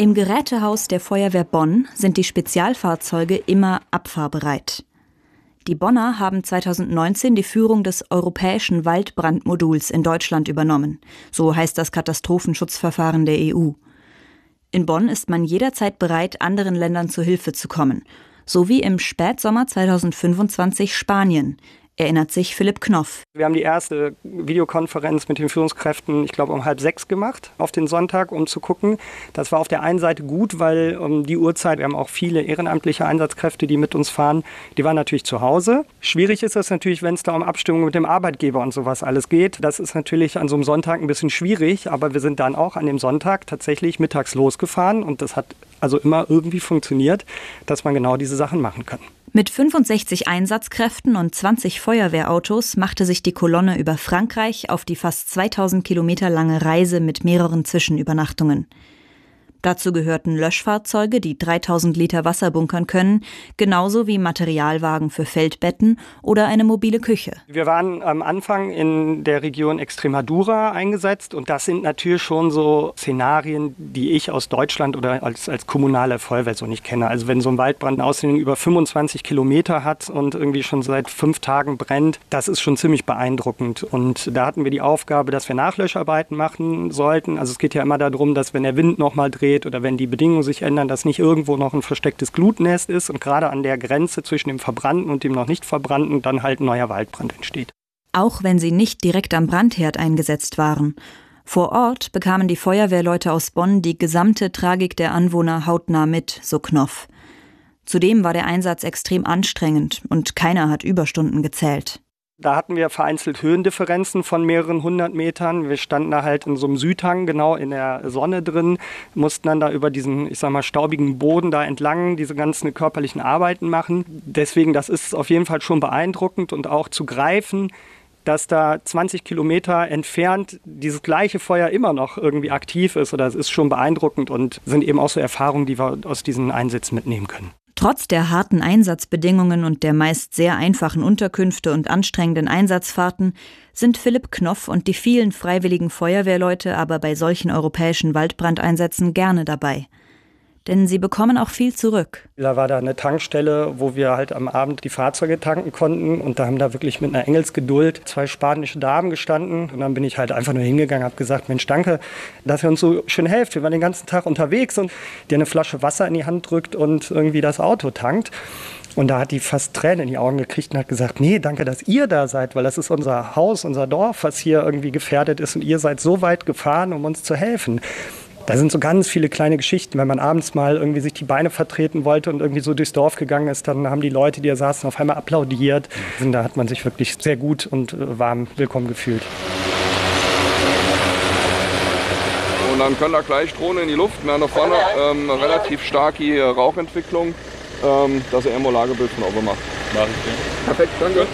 Im Gerätehaus der Feuerwehr Bonn sind die Spezialfahrzeuge immer abfahrbereit. Die Bonner haben 2019 die Führung des europäischen Waldbrandmoduls in Deutschland übernommen. So heißt das Katastrophenschutzverfahren der EU. In Bonn ist man jederzeit bereit, anderen Ländern zu Hilfe zu kommen. So wie im Spätsommer 2025 Spanien, erinnert sich Philipp Knoff. Wir haben die erste Videokonferenz mit den Führungskräften, ich glaube, um 5:30 gemacht, auf den Sonntag, um zu gucken. Das war auf der einen Seite gut, weil um die Uhrzeit, wir haben auch viele ehrenamtliche Einsatzkräfte, die mit uns fahren, die waren natürlich zu Hause. Schwierig ist das natürlich, wenn es da um Abstimmung mit dem Arbeitgeber und sowas alles geht. Das ist natürlich an so einem Sonntag ein bisschen schwierig, aber wir sind dann auch an dem Sonntag tatsächlich mittags losgefahren und das hat also immer irgendwie funktioniert, dass man genau diese Sachen machen kann. Mit 65 Einsatzkräften und 20 Feuerwehrautos machte sich die Kolonne über Frankreich auf die fast 2000 Kilometer lange Reise mit mehreren Zwischenübernachtungen. Dazu gehörten Löschfahrzeuge, die 3000 Liter Wasser bunkern können, genauso wie Materialwagen für Feldbetten oder eine mobile Küche. Wir waren am Anfang in der Region Extremadura eingesetzt und das sind natürlich schon so Szenarien, die ich aus Deutschland oder als kommunale Feuerwehr so nicht kenne. Also wenn so ein Waldbrand eine Ausdehnung über 25 Kilometer hat und irgendwie schon seit 5 Tagen brennt, das ist schon ziemlich beeindruckend. Und da hatten wir die Aufgabe, dass wir Nachlöscharbeiten machen sollten. Also es geht ja immer darum, dass wenn der Wind nochmal dreht, oder wenn die Bedingungen sich ändern, dass nicht irgendwo noch ein verstecktes Glutnest ist und gerade an der Grenze zwischen dem Verbrannten und dem noch nicht Verbrannten dann halt ein neuer Waldbrand entsteht. Auch wenn sie nicht direkt am Brandherd eingesetzt waren. Vor Ort bekamen die Feuerwehrleute aus Bonn die gesamte Tragik der Anwohner hautnah mit, so Knoff. Zudem war der Einsatz extrem anstrengend und keiner hat Überstunden gezählt. Da hatten wir vereinzelt Höhendifferenzen von mehreren 100 Metern. Wir standen da halt in so einem Südhang, genau in der Sonne drin, mussten dann da über diesen, staubigen Boden da entlang diese ganzen körperlichen Arbeiten machen. Deswegen, das ist auf jeden Fall schon beeindruckend und auch zu greifen, dass da 20 Kilometer entfernt dieses gleiche Feuer immer noch irgendwie aktiv ist. Oder es ist schon beeindruckend und sind eben auch so Erfahrungen, die wir aus diesen Einsätzen mitnehmen können. Trotz der harten Einsatzbedingungen und der meist sehr einfachen Unterkünfte und anstrengenden Einsatzfahrten sind Philipp Knoff und die vielen freiwilligen Feuerwehrleute aber bei solchen europäischen Waldbrandeinsätzen gerne dabei. Denn sie bekommen auch viel zurück. Da war da eine Tankstelle, wo wir halt am Abend die Fahrzeuge tanken konnten. Und da haben da wirklich mit einer Engelsgeduld 2 spanische Damen gestanden. Und dann bin ich halt einfach nur hingegangen, habe gesagt, Mensch, danke, dass ihr uns so schön helft. Wir waren den ganzen Tag unterwegs und dir eine Flasche Wasser in die Hand drückt und irgendwie das Auto tankt. Und da hat die fast Tränen in die Augen gekriegt und hat gesagt, nee, danke, dass ihr da seid, weil das ist unser Haus, unser Dorf, was hier irgendwie gefährdet ist. Und ihr seid so weit gefahren, um uns zu helfen. Da sind so ganz viele kleine Geschichten. Wenn man abends mal irgendwie sich die Beine vertreten wollte und irgendwie so durchs Dorf gegangen ist, dann haben die Leute, die da saßen, auf einmal applaudiert. Und da hat man sich wirklich sehr gut und warm willkommen gefühlt. Und dann können da gleich Drohnen in die Luft. Wir haben da vorne eine relativ starke Rauchentwicklung, dass er immer Lagebild von oben macht. Mach ich, ja. Perfekt, danke.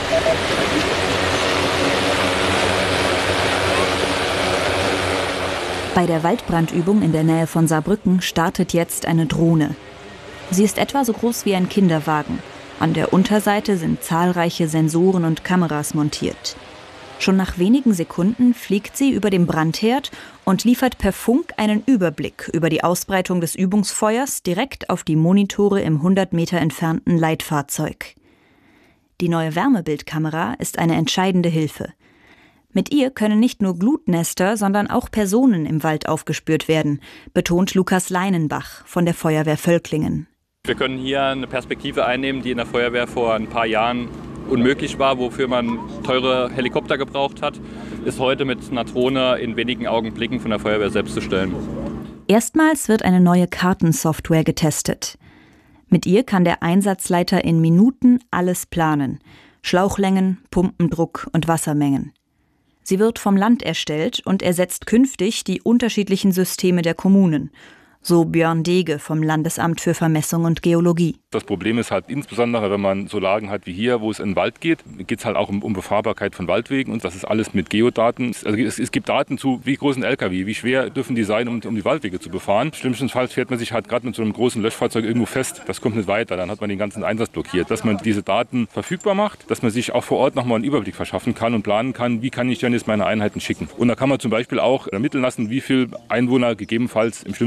Bei der Waldbrandübung in der Nähe von Saarbrücken startet jetzt eine Drohne. Sie ist etwa so groß wie ein Kinderwagen. An der Unterseite sind zahlreiche Sensoren und Kameras montiert. Schon nach wenigen Sekunden fliegt sie über dem Brandherd und liefert per Funk einen Überblick über die Ausbreitung des Übungsfeuers direkt auf die Monitore im 100 Meter entfernten Leitfahrzeug. Die neue Wärmebildkamera ist eine entscheidende Hilfe. Mit ihr können nicht nur Glutnester, sondern auch Personen im Wald aufgespürt werden, betont Lukas Leinenbach von der Feuerwehr Völklingen. Wir können hier eine Perspektive einnehmen, die in der Feuerwehr vor ein paar Jahren unmöglich war, wofür man teure Helikopter gebraucht hat, ist heute mit einer Drohne in wenigen Augenblicken von der Feuerwehr selbst zu stellen. Erstmals wird eine neue Kartensoftware getestet. Mit ihr kann der Einsatzleiter in Minuten alles planen: Schlauchlängen, Pumpendruck und Wassermengen. Sie wird vom Land erstellt und ersetzt künftig die unterschiedlichen Systeme der Kommunen. So Björn Dege vom Landesamt für Vermessung und Geologie. Das Problem ist halt insbesondere, wenn man so Lagen hat wie hier, wo es in den Wald geht es halt auch um Befahrbarkeit von Waldwegen und das ist alles mit Geodaten. Also es gibt Daten zu, wie groß ein LKW, wie schwer dürfen die sein, um die Waldwege zu befahren. Schlimmstenfalls fährt man sich halt gerade mit so einem großen Löschfahrzeug irgendwo fest. Das kommt nicht weiter, dann hat man den ganzen Einsatz blockiert. Dass man diese Daten verfügbar macht, dass man sich auch vor Ort nochmal einen Überblick verschaffen kann und planen kann, wie kann ich denn jetzt meine Einheiten schicken. Und da kann man zum Beispiel auch ermitteln lassen, wie viele Einwohner gegebenenfalls im schlimmsten Fall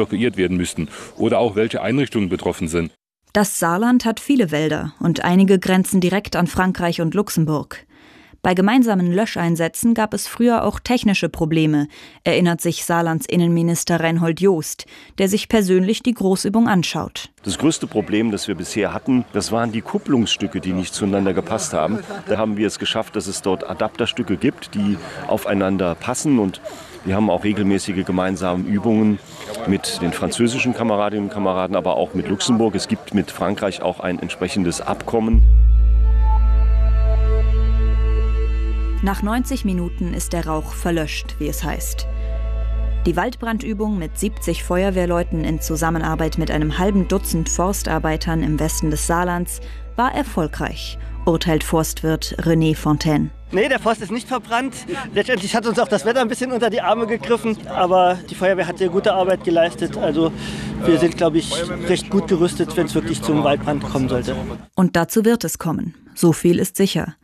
evakuiert werden müssten oder auch welche Einrichtungen betroffen sind. Das Saarland hat viele Wälder und einige grenzen direkt an Frankreich und Luxemburg. Bei gemeinsamen Löscheinsätzen gab es früher auch technische Probleme, erinnert sich Saarlands Innenminister Reinhold Joost, der sich persönlich die Großübung anschaut. Das größte Problem, das wir bisher hatten, das waren die Kupplungsstücke, die nicht zueinander gepasst haben. Da haben wir es geschafft, dass es dort Adapterstücke gibt, die aufeinander passen, und wir haben auch regelmäßige gemeinsame Übungen mit den französischen Kameradinnen und Kameraden, aber auch mit Luxemburg. Es gibt mit Frankreich auch ein entsprechendes Abkommen. Nach 90 Minuten ist der Rauch verlöscht, wie es heißt. Die Waldbrandübung mit 70 Feuerwehrleuten in Zusammenarbeit mit einem halben Dutzend Forstarbeitern im Westen des Saarlands war erfolgreich, urteilt Forstwirt René Fontaine. Nee, der Forst ist nicht verbrannt. Letztendlich hat uns auch das Wetter ein bisschen unter die Arme gegriffen. Aber die Feuerwehr hat sehr gute Arbeit geleistet. Also wir sind, glaube ich, recht gut gerüstet, wenn es wirklich zum Waldbrand kommen sollte. Und dazu wird es kommen. So viel ist sicher.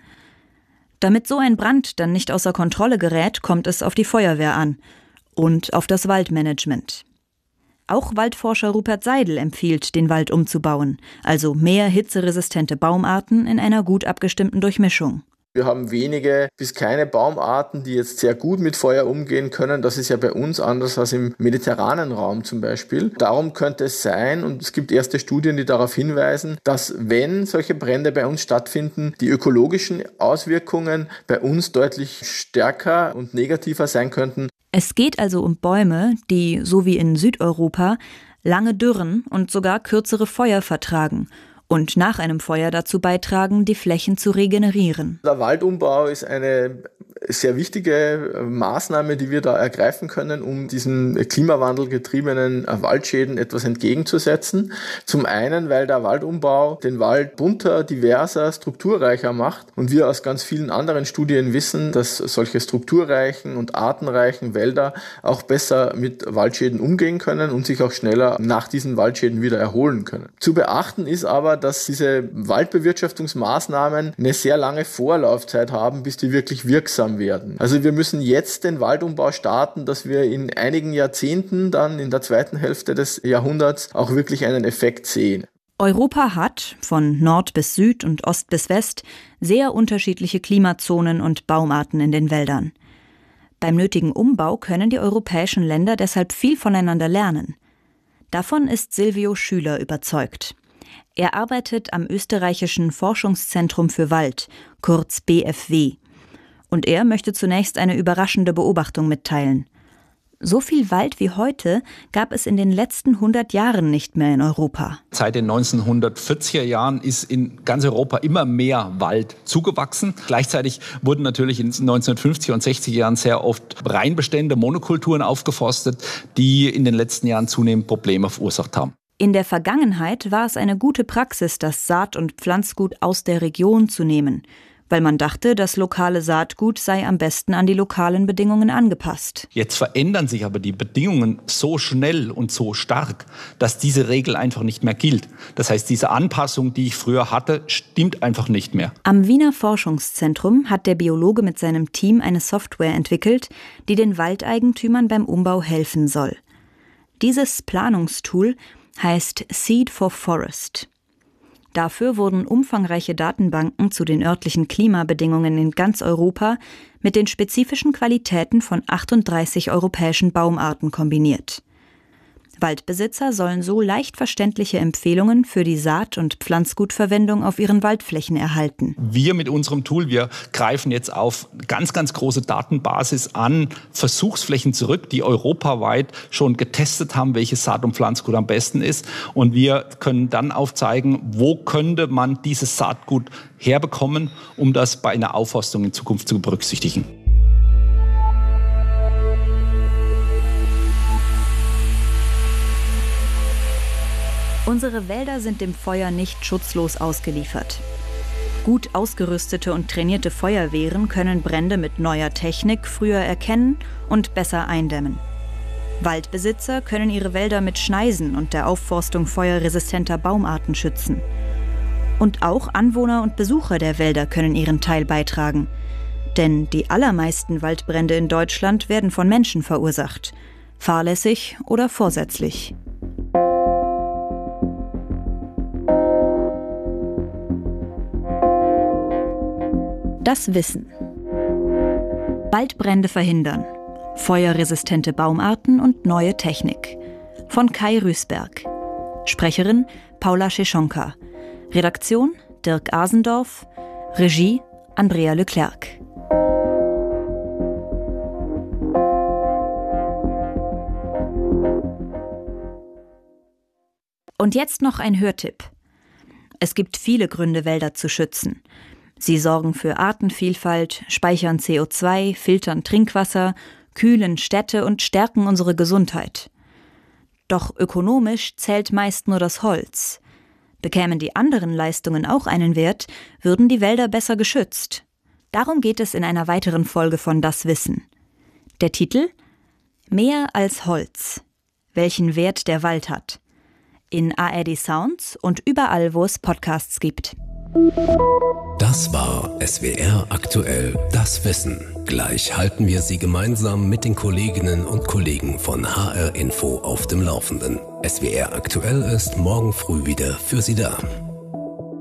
Damit so ein Brand dann nicht außer Kontrolle gerät, kommt es auf die Feuerwehr an und auf das Waldmanagement. Auch Waldforscher Rupert Seidel empfiehlt, den Wald umzubauen, also mehr hitzeresistente Baumarten in einer gut abgestimmten Durchmischung. Wir haben wenige bis keine Baumarten, die jetzt sehr gut mit Feuer umgehen können. Das ist ja bei uns anders als im mediterranen Raum zum Beispiel. Darum könnte es sein, und es gibt erste Studien, die darauf hinweisen, dass, wenn solche Brände bei uns stattfinden, die ökologischen Auswirkungen bei uns deutlich stärker und negativer sein könnten. Es geht also um Bäume, die, so wie in Südeuropa, lange Dürren und sogar kürzere Feuer vertragen und nach einem Feuer dazu beitragen, die Flächen zu regenerieren. Der Waldumbau ist eine sehr wichtige Maßnahme, die wir da ergreifen können, um diesen klimawandelgetriebenen Waldschäden etwas entgegenzusetzen. Zum einen, weil der Waldumbau den Wald bunter, diverser, strukturreicher macht, und wir aus ganz vielen anderen Studien wissen, dass solche strukturreichen und artenreichen Wälder auch besser mit Waldschäden umgehen können und sich auch schneller nach diesen Waldschäden wieder erholen können. Zu beachten ist aber, dass diese Waldbewirtschaftungsmaßnahmen eine sehr lange Vorlaufzeit haben, bis die wirklich wirksam werden. Also wir müssen jetzt den Waldumbau starten, dass wir in einigen Jahrzehnten, dann in der zweiten Hälfte des Jahrhunderts, auch wirklich einen Effekt sehen. Europa hat, von Nord bis Süd und Ost bis West, sehr unterschiedliche Klimazonen und Baumarten in den Wäldern. Beim nötigen Umbau können die europäischen Länder deshalb viel voneinander lernen. Davon ist Silvio Schüler überzeugt. Er arbeitet am österreichischen Forschungszentrum für Wald, kurz BFW. Und er möchte zunächst eine überraschende Beobachtung mitteilen. So viel Wald wie heute gab es in den letzten 100 Jahren nicht mehr in Europa. Seit den 1940er Jahren ist in ganz Europa immer mehr Wald zugewachsen. Gleichzeitig wurden natürlich in den 1950er und 60er Jahren sehr oft Reinbestände, Monokulturen aufgeforstet, die in den letzten Jahren zunehmend Probleme verursacht haben. In der Vergangenheit war es eine gute Praxis, das Saat- und Pflanzgut aus der Region zu nehmen, weil man dachte, das lokale Saatgut sei am besten an die lokalen Bedingungen angepasst. Jetzt verändern sich aber die Bedingungen so schnell und so stark, dass diese Regel einfach nicht mehr gilt. Das heißt, diese Anpassung, die ich früher hatte, stimmt einfach nicht mehr. Am Wiener Forschungszentrum hat der Biologe mit seinem Team eine Software entwickelt, die den Waldeigentümern beim Umbau helfen soll. Dieses Planungstool heißt Seed for Forest. Dafür wurden umfangreiche Datenbanken zu den örtlichen Klimabedingungen in ganz Europa mit den spezifischen Qualitäten von 38 europäischen Baumarten kombiniert. Waldbesitzer sollen so leicht verständliche Empfehlungen für die Saat- und Pflanzgutverwendung auf ihren Waldflächen erhalten. Wir mit unserem Tool, wir greifen jetzt auf ganz große Datenbasis an Versuchsflächen zurück, die europaweit schon getestet haben, welches Saat- und Pflanzgut am besten ist. Und wir können dann aufzeigen, wo könnte man dieses Saatgut herbekommen, um das bei einer Aufforstung in Zukunft zu berücksichtigen. Unsere Wälder sind dem Feuer nicht schutzlos ausgeliefert. Gut ausgerüstete und trainierte Feuerwehren können Brände mit neuer Technik früher erkennen und besser eindämmen. Waldbesitzer können ihre Wälder mit Schneisen und der Aufforstung feuerresistenter Baumarten schützen. Und auch Anwohner und Besucher der Wälder können ihren Teil beitragen. Denn die allermeisten Waldbrände in Deutschland werden von Menschen verursacht. fahrlässig oder vorsätzlich. Das Wissen. Waldbrände verhindern. Feuerresistente Baumarten und neue Technik. Von Kai Rüßberg. Sprecherin Paula Scheschonka. Redaktion Dirk Asendorf. Regie Andrea Leclerc. Und jetzt noch ein Hörtipp. Es gibt viele Gründe, Wälder zu schützen. Sie sorgen für Artenvielfalt, speichern CO2, filtern Trinkwasser, kühlen Städte und stärken unsere Gesundheit. Doch ökonomisch zählt meist nur das Holz. Bekämen die anderen Leistungen auch einen Wert, würden die Wälder besser geschützt. Darum geht es in einer weiteren Folge von Das Wissen. Der Titel: Mehr als Holz. Welchen Wert der Wald hat. In ARD Sounds und überall, wo es Podcasts gibt. Das war SWR aktuell, das Wissen. Gleich halten wir Sie gemeinsam mit den Kolleginnen und Kollegen von HR Info auf dem Laufenden. SWR aktuell ist morgen früh wieder für Sie da.